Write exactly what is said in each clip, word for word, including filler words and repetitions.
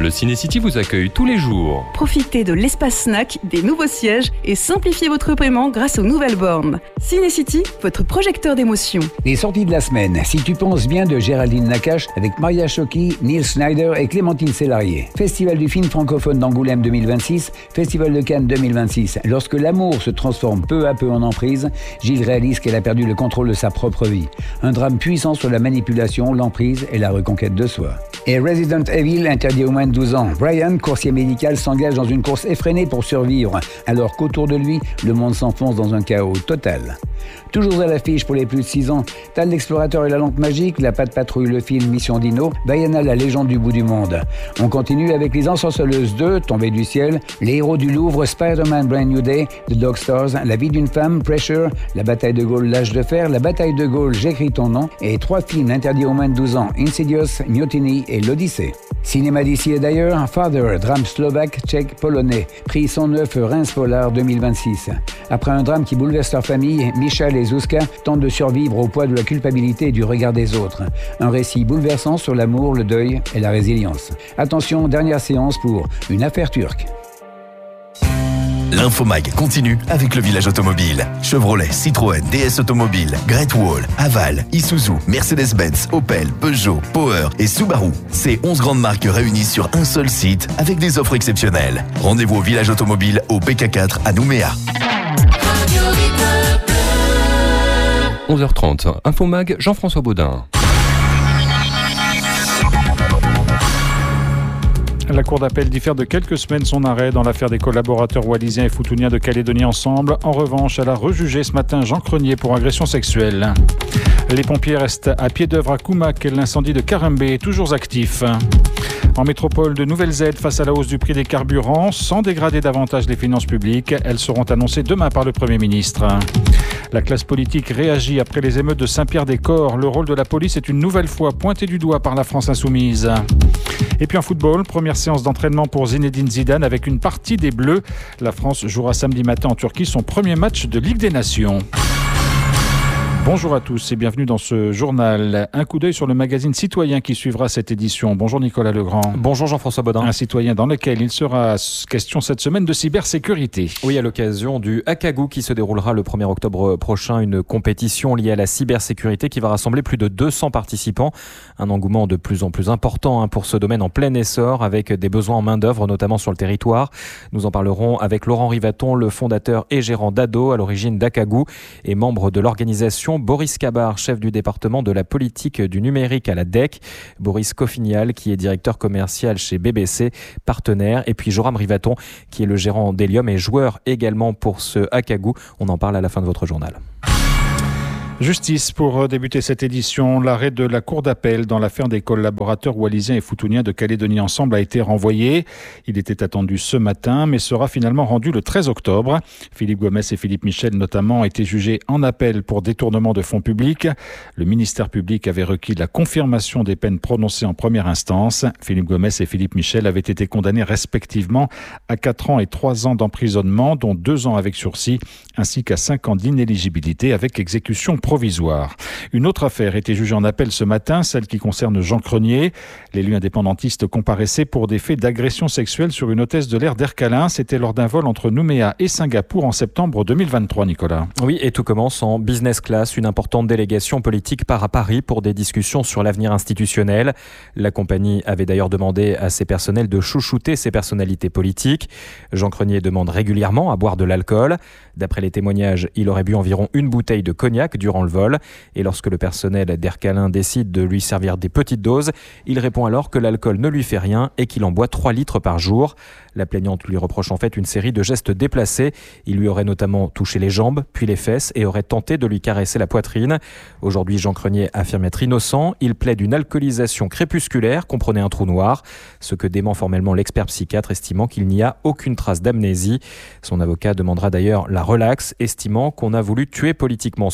Le Ciné-City vous accueille tous les jours. Profitez de l'espace snack, des nouveaux sièges et simplifiez votre paiement grâce aux nouvelles bornes. Ciné-City, votre projecteur d'émotions. Les sorties de la semaine. Si tu penses bien de Géraldine Nakache avec Maria Choki, Neil Snyder et Clémentine Sélarié. Festival du film francophone d'Angoulême deux mille vingt-six, Festival de Cannes deux mille vingt-six. Lorsque l'amour se transforme peu à peu en emprise, Gilles réalise qu'elle a perdu le contrôle de sa propre vie. Un drame puissant sur la manipulation, l'emprise et la reconquête de soi. Et Resident Evil interdit aux moins de douze ans. Brian, coursier médical, s'engage dans une course effrénée pour survivre, alors qu'autour de lui, le monde s'enfonce dans un chaos total. Toujours à l'affiche pour les plus de six ans, Tal l'explorateur et la lampe magique, La Patte Patrouille, le film Mission Dino, Diana, la légende du bout du monde. On continue avec Les Ensorceleuses deux, Tombées du ciel, Les héros du Louvre, Spider-Man Brand New Day, The Dog Stars, La vie d'une femme, Pressure, La bataille de Gaulle, L'âge de fer, La bataille de Gaulle, J'écris ton nom, et trois films interdits aux moins de douze ans, Insidious, Mutiny et L'Odyssée. Cinéma d'ici et d'ailleurs, Father, drame slovaque, tchèque, polonais, prix cent neuf Reims Polar deux mille vingt-six. Après un drame qui bouleverse leur famille, Michal et Zuzka tentent de survivre au poids de la culpabilité et du regard des autres. Un récit bouleversant sur l'amour, le deuil et la résilience. Attention, dernière séance pour Une affaire turque. L'Infomag continue avec le village automobile. Chevrolet, Citroën, D S Automobile, Great Wall, Haval, Isuzu, Mercedes-Benz, Opel, Peugeot, Power et Subaru. Ces onze grandes marques réunies sur un seul site avec des offres exceptionnelles. Rendez-vous au village automobile au P K quatre à Nouméa. onze heures trente, Infomag, Jean-François Baudin. La Cour d'appel diffère de quelques semaines son arrêt dans l'affaire des collaborateurs wallisiens et foutouniens de Calédonie Ensemble. En revanche, elle a rejugé ce matin Jean Crenier pour agression sexuelle. Les pompiers restent à pied d'œuvre à Koumak. L'incendie de Karembé est toujours actif. En métropole, de nouvelles aides face à la hausse du prix des carburants, sans dégrader davantage les finances publiques. Elles seront annoncées demain par le Premier ministre. La classe politique réagit après les émeutes de Saint-Pierre-des-Corps. Le rôle de la police est une nouvelle fois pointé du doigt par la France insoumise. Et puis en football, première séance d'entraînement pour Zinedine Zidane avec une partie des Bleus. La France jouera samedi matin en Turquie son premier match de Ligue des Nations. Bonjour à tous et bienvenue dans ce journal. Un coup d'œil sur le magazine Citoyen qui suivra cette édition. Bonjour Nicolas Legrand. Bonjour Jean-François Baudin. Un citoyen dans lequel il sera question cette semaine de cybersécurité. Oui, à l'occasion du Hackagu qui se déroulera le premier octobre prochain, une compétition liée à la cybersécurité qui va rassembler plus de deux cents participants. Un engouement de plus en plus important hein, pour ce domaine en plein essor avec des besoins en main-d'œuvre, notamment sur le territoire. Nous en parlerons avec Laurent Rivaton, le fondateur et gérant d'Ado, à l'origine d'Hackagu et membre de l'organisation. Boris Cabar, chef du département de la politique du numérique à la D E C. Boris Coffinial, qui est directeur commercial chez B B C, partenaire. Et puis Joram Rivaton, qui est le gérant d'Helium et joueur également pour ce Hackagu. On en parle à la fin de votre journal. Justice pour débuter cette édition. L'arrêt de la Cour d'appel dans l'affaire des collaborateurs wallisiens et foutouniens de Calédonie Ensemble a été renvoyé. Il était attendu ce matin, mais sera finalement rendu le treize octobre. Philippe Gomes et Philippe Michel, notamment, ont été jugés en appel pour détournement de fonds publics. Le ministère public avait requis la confirmation des peines prononcées en première instance. Philippe Gomes et Philippe Michel avaient été condamnés respectivement à quatre ans et trois ans d'emprisonnement, dont deux ans avec sursis, ainsi qu'à cinq ans d'inéligibilité avec exécution provisoire. Une autre affaire était jugée en appel ce matin, celle qui concerne Jean Crenier. L'élu indépendantiste comparaissait pour des faits d'agression sexuelle sur une hôtesse de l'air d'Ercalin. C'était lors d'un vol entre Nouméa et Singapour en septembre deux mille vingt-trois, Nicolas. Oui, et tout commence en business class. Une importante délégation politique part à Paris pour des discussions sur l'avenir institutionnel. La compagnie avait d'ailleurs demandé à ses personnels de chouchouter ses personnalités politiques. Jean Crenier demande régulièrement à boire de l'alcool. D'après les témoignages, il aurait bu environ une bouteille de cognac durant le vol. Et lorsque le personnel d'Ercalin décide de lui servir des petites doses, il répond alors que l'alcool ne lui fait rien et qu'il en boit trois litres par jour. La plaignante lui reproche en fait une série de gestes déplacés. Il lui aurait notamment touché les jambes, puis les fesses et aurait tenté de lui caresser la poitrine. Aujourd'hui, Jean Crenier affirme être innocent. Il plaide une alcoolisation crépusculaire, comprenait un trou noir, ce que dément formellement l'expert psychiatre, estimant qu'il n'y a aucune trace d'amnésie. Son avocat demandera d'ailleurs la relaxe, estimant qu'on a voulu tuer politiquement son client.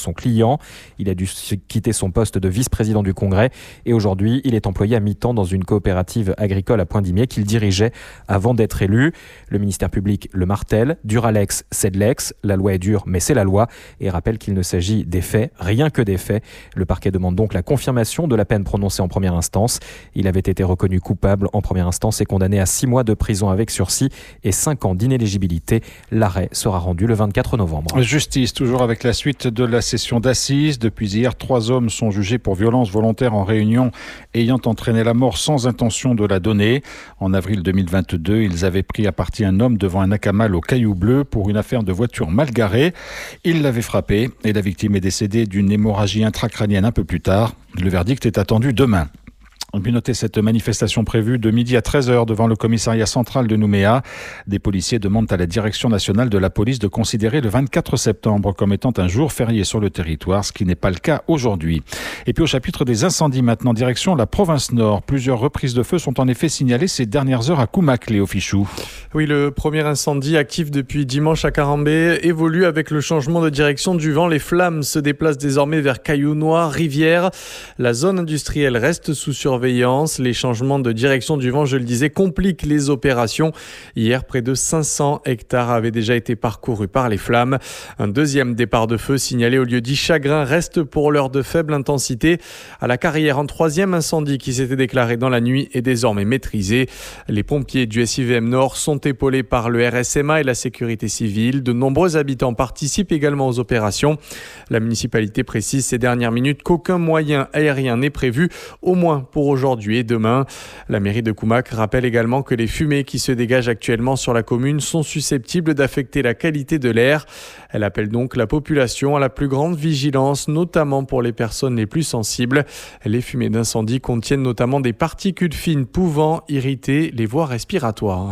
brillant. Il a dû quitter son poste de vice-président du Congrès et aujourd'hui, il est employé à mi-temps dans une coopérative agricole à Point-d'Imier qu'il dirigeait avant d'être élu. Le ministère public le martèle. Duralex, c'est de l'ex. La loi est dure, mais c'est la loi. Et rappelle qu'il ne s'agit des faits, rien que des faits. Le parquet demande donc la confirmation de la peine prononcée en première instance. Il avait été reconnu coupable en première instance et condamné à six mois de prison avec sursis et cinq ans d'inéligibilité. L'arrêt sera rendu le vingt-quatre novembre. Justice, toujours avec la suite de la session d'assises. Depuis hier, trois hommes sont jugés pour violence volontaire en réunion ayant entraîné la mort sans intention de la donner. En avril deux mille vingt-deux, ils avaient pris à partie un homme devant un Nakamal au Caillou Bleu pour une affaire de voiture mal garée. Ils l'avaient frappé et la victime est décédée d'une hémorragie intracrânienne un peu plus tard. Le verdict est attendu demain. On peut noter cette manifestation prévue de midi à treize heures devant le commissariat central de Nouméa. Des policiers demandent à la direction nationale de la police de considérer le vingt-quatre septembre comme étant un jour férié sur le territoire, ce qui n'est pas le cas aujourd'hui. Et puis au chapitre des incendies maintenant, direction la province Nord. Plusieurs reprises de feu sont en effet signalées ces dernières heures à Koumak, Léo Fichou. Oui, le premier incendie actif depuis dimanche à Carambé évolue avec le changement de direction du vent. Les flammes se déplacent désormais vers Cailloux Noir, Rivière. La zone industrielle reste sous surveillance. Les changements de direction du vent, je le disais, compliquent les opérations. Hier, près de cinq cents hectares avaient déjà été parcourus par les flammes. Un deuxième départ de feu signalé au lieu dit Chagrin reste pour l'heure de faible intensité. À la Carrière, un troisième incendie qui s'était déclaré dans la nuit est désormais maîtrisé. Les pompiers du S I V M Nord sont épaulés par le R S M A et la sécurité civile. De nombreux habitants participent également aux opérations. La municipalité précise ces dernières minutes qu'aucun moyen aérien n'est prévu, au moins pour aujourd'hui et demain. La mairie de Koumak rappelle également que les fumées qui se dégagent actuellement sur la commune sont susceptibles d'affecter la qualité de l'air. Elle appelle donc la population à la plus grande vigilance, notamment pour les personnes les plus sensibles. Les fumées d'incendie contiennent notamment des particules fines pouvant irriter les voies respiratoires.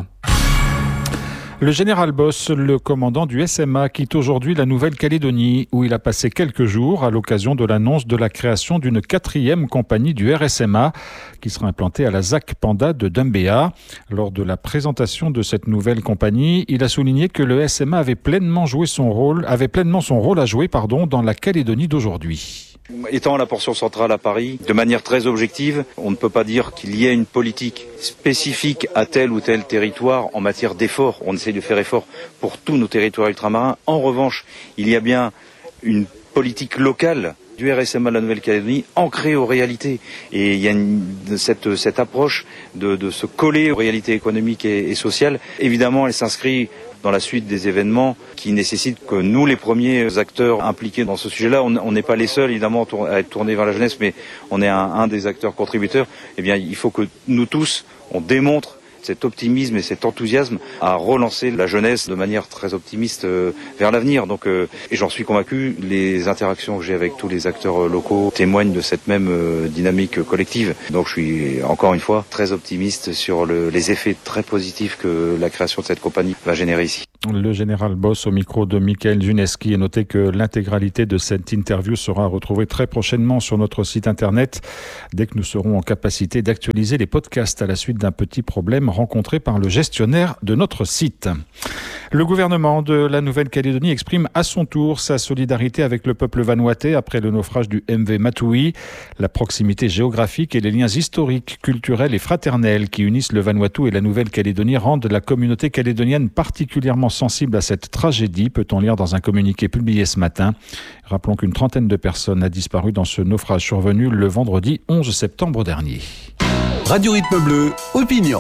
Le général Boss, le commandant du S M A, quitte aujourd'hui la Nouvelle-Calédonie, où il a passé quelques jours à l'occasion de l'annonce de la création d'une quatrième compagnie du R S M A, qui sera implantée à la Z A C Panda de Doumbéa. Lors de la présentation de cette nouvelle compagnie, il a souligné que le S M A avait pleinement joué son rôle, avait pleinement son rôle à jouer, pardon, dans la Calédonie d'aujourd'hui. Étant la portion centrale à Paris, de manière très objective, on ne peut pas dire qu'il y ait une politique spécifique à tel ou tel territoire en matière d'effort. On essaie de faire effort pour tous nos territoires ultramarins. En revanche, il y a bien une politique locale du R S M A de la Nouvelle-Calédonie ancrée aux réalités. Et il y a une, cette, cette approche de, de se coller aux réalités économiques et, et sociales. Évidemment, elle s'inscrit dans la suite des événements qui nécessitent que nous, les premiers acteurs impliqués dans ce sujet-là, on n'est pas les seuls évidemment à être tournés vers la jeunesse, mais on est un, un des acteurs contributeurs. Eh bien, il faut que nous tous, on démontre cet optimisme et cet enthousiasme à relancer la jeunesse de manière très optimiste euh, vers l'avenir. Donc, euh, et j'en suis convaincu, les interactions que j'ai avec tous les acteurs locaux témoignent de cette même euh, dynamique collective. Donc je suis encore une fois très optimiste sur le, les effets très positifs que la création de cette compagnie va générer ici. Le général Boss au micro de Michael Juneski. Et notez que l'intégralité de cette interview sera retrouvée très prochainement sur notre site internet dès que nous serons en capacité d'actualiser les podcasts à la suite d'un petit problème rencontré par le gestionnaire de notre site. Le gouvernement de la Nouvelle-Calédonie exprime à son tour sa solidarité avec le peuple vanuatais après le naufrage du M V Matui. La proximité géographique et les liens historiques, culturels et fraternels qui unissent le Vanuatu et la Nouvelle-Calédonie rendent la communauté calédonienne particulièrement sensible à cette tragédie, peut-on lire dans un communiqué publié ce matin. Rappelons qu'une trentaine de personnes a disparu dans ce naufrage survenu le vendredi onze septembre dernier. Radio Rythme Bleu, opinion.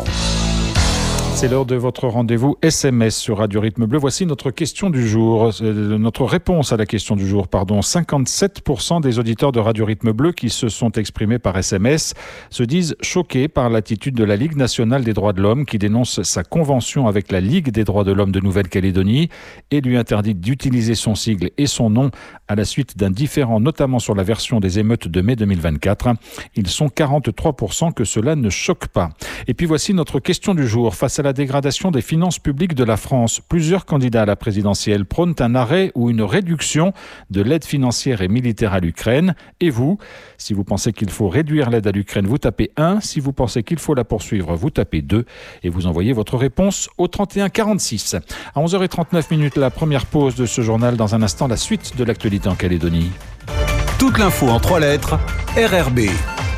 C'est l'heure de votre rendez-vous S M S sur Radio Rythme Bleu. Voici notre question du jour, euh, notre réponse à la question du jour. Pardon. cinquante-sept pour cent des auditeurs de Radio Rythme Bleu qui se sont exprimés par S M S se disent choqués par l'attitude de la Ligue nationale des droits de l'homme qui dénonce sa convention avec la Ligue des droits de l'homme de Nouvelle-Calédonie et lui interdit d'utiliser son sigle et son nom à la suite d'un différend, notamment sur la version des émeutes de mai deux mille vingt-quatre. Ils sont quarante-trois pour cent que cela ne choque pas. Et puis voici notre question du jour. Face à la dégradation des finances publiques de la France, plusieurs candidats à la présidentielle prônent un arrêt ou une réduction de l'aide financière et militaire à l'Ukraine. Et vous, si vous pensez qu'il faut réduire l'aide à l'Ukraine, vous tapez un. Si vous pensez qu'il faut la poursuivre, vous tapez deux. Et vous envoyez votre réponse au trente et un quarante-six. À onze heures trente-neuf minutes, la première pause de ce journal. Dans un instant, la suite de l'actualité en Calédonie. Toute l'info en trois lettres, R R B.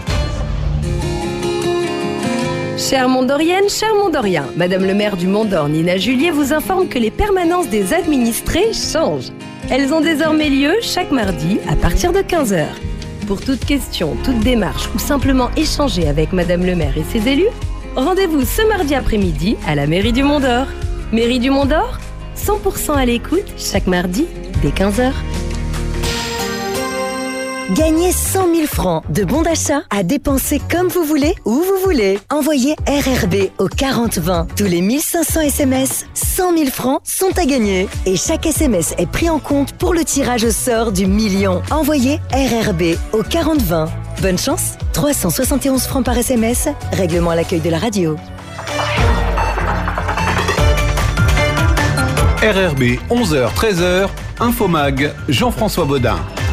Chère Mondorienne, cher Mondorien, Madame le maire du Mont-d'Or, Nina Julier, vous informe que les permanences des administrés changent. Elles ont désormais lieu chaque mardi à partir de quinze heures. Pour toute question, toute démarche ou simplement échanger avec Madame le maire et ses élus, rendez-vous ce mardi après-midi à la mairie du Mont-d'Or. Mairie du Mont-d'Or, cent pour cent à l'écoute chaque mardi dès quinze heures. Gagnez cent mille francs de bons d'achat à dépenser comme vous voulez, où vous voulez. Envoyez R R B au quarante vingt. Tous les mille cinq cents S M S, cent mille francs sont à gagner. Et chaque S M S est pris en compte pour le tirage au sort du million. Envoyez R R B au quarante vingt. Bonne chance, trois cent soixante et onze francs par S M S. Règlement à l'accueil de la radio. R R B, onze heures treize heures, Infomag, Jean-François Baudin.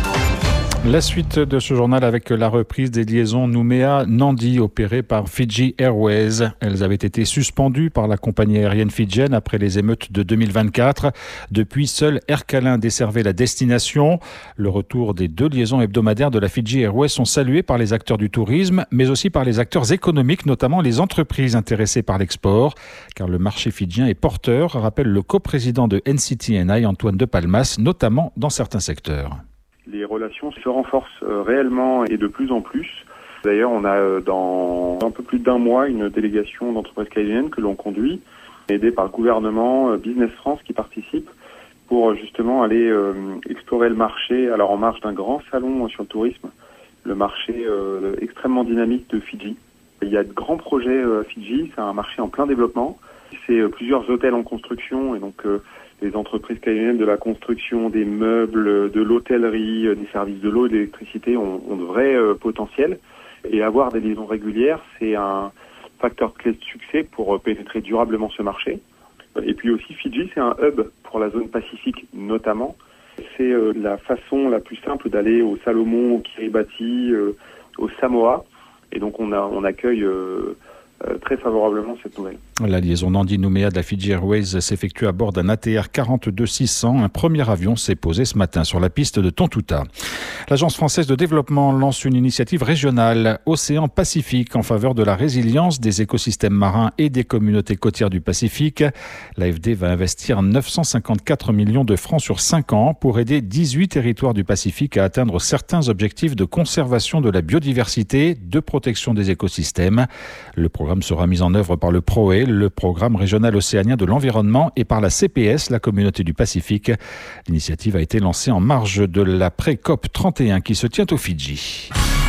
La suite de ce journal avec la reprise des liaisons Nouméa-Nandi opérées par Fiji Airways. Elles avaient été suspendues par la compagnie aérienne fidjienne après les émeutes de deux mille vingt-quatre. Depuis, seul Air Calin desservait la destination. Le retour des deux liaisons hebdomadaires de la Fiji Airways sont salués par les acteurs du tourisme, mais aussi par les acteurs économiques, notamment les entreprises intéressées par l'export, car le marché fidjien est porteur, rappelle le coprésident de N C T N I, Antoine de Palmas, notamment dans certains secteurs. Les relations se renforcent réellement et de plus en plus. D'ailleurs, on a dans un peu plus d'un mois une délégation d'entreprises canadiennes que l'on conduit, aidée par le gouvernement, Business France qui participe, pour justement aller euh, explorer le marché, alors en marge d'un grand salon sur le tourisme, le marché euh, extrêmement dynamique de Fidji. Il y a de grands projets euh, à Fidji, c'est un marché en plein développement. C'est euh, plusieurs hôtels en construction et donc euh, les entreprises canadiennes de la construction, des meubles, de l'hôtellerie, des services de l'eau et de l'électricité ont, ont de vrais euh, potentiels. Et avoir des liaisons régulières, c'est un facteur clé de succès pour pénétrer durablement ce marché. Et puis aussi, Fidji, c'est un hub pour la zone Pacifique notamment. C'est euh, la façon la plus simple d'aller au Salomon, au Kiribati, euh, au Samoa. Et donc on, a, on accueille euh, euh, très favorablement cette nouvelle. La liaison Nandi-Nouméa de la Fiji Airways s'effectue à bord d'un A T R quarante-deux six cents. Un premier avion s'est posé ce matin sur la piste de Tontuta. L'Agence française de développement lance une initiative régionale Océan Pacifique en faveur de la résilience des écosystèmes marins et des communautés côtières du Pacifique. L'A F D va investir neuf cent cinquante-quatre millions de francs sur cinq ans pour aider dix-huit territoires du Pacifique à atteindre certains objectifs de conservation de la biodiversité, de protection des écosystèmes. Le programme sera mis en œuvre par le P R O E, le programme régional océanien de l'environnement, et par la C P S, la communauté du Pacifique. L'initiative a été lancée en marge de la pré-C O P trente et un qui se tient aux Fidji.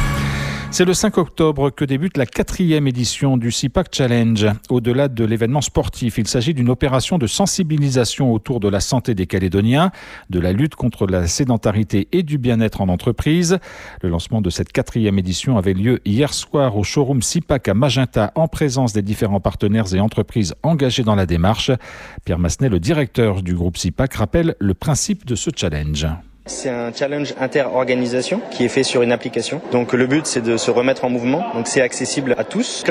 C'est le cinq octobre que débute la quatrième édition du CIPAC Challenge. Au-delà de l'événement sportif, il s'agit d'une opération de sensibilisation autour de la santé des Calédoniens, de la lutte contre la sédentarité et du bien-être en entreprise. Le lancement de cette quatrième édition avait lieu hier soir au showroom CIPAC à Magenta en présence des différents partenaires et entreprises engagés dans la démarche. Pierre Massenet, le directeur du groupe CIPAC, rappelle le principe de ce challenge. C'est un challenge inter-organisation qui est fait sur une application. Donc le but, c'est de se remettre en mouvement. Donc c'est accessible à tous.